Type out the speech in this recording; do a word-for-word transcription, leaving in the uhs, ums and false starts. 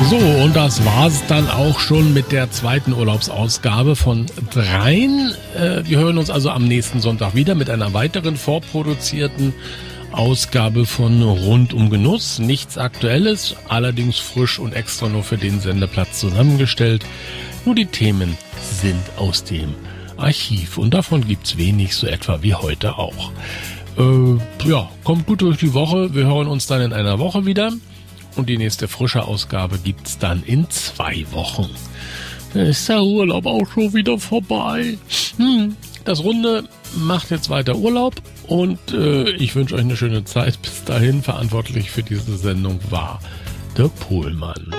So, und das war's dann auch schon mit der zweiten Urlaubsausgabe von dreien. Äh, wir hören uns also am nächsten Sonntag wieder mit einer weiteren vorproduzierten Ausgabe von Rund um Genuss. Nichts Aktuelles, allerdings frisch und extra nur für den Sendeplatz zusammengestellt. Nur die Themen sind aus dem Archiv und davon gibt's wenig, so etwa wie heute auch. Äh, ja, kommt gut durch die Woche. Wir hören uns dann in einer Woche wieder. Und die nächste frische Ausgabe gibt's dann in zwei Wochen. Da ist der Urlaub auch schon wieder vorbei. Hm, das Runde macht jetzt weiter Urlaub und äh, ich wünsche euch eine schöne Zeit. Bis dahin, verantwortlich für diese Sendung war der Pohlmann.